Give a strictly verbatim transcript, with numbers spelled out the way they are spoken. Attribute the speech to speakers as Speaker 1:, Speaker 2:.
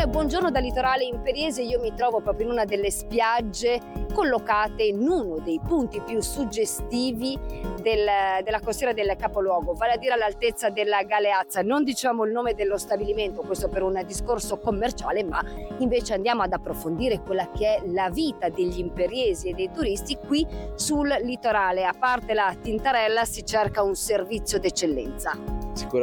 Speaker 1: Buongiorno da Litorale Imperiese. Io mi trovo proprio in una delle spiagge collocate in uno dei punti più suggestivi del, della costiera del capoluogo, vale a dire all'altezza della Galeazza. Non diciamo il nome dello stabilimento, questo per un discorso commerciale, ma invece andiamo ad approfondire quella che è la vita degli imperiesi e dei turisti qui sul litorale. A parte la tintarella si cerca un servizio d'eccellenza.
Speaker 2: Sicuramente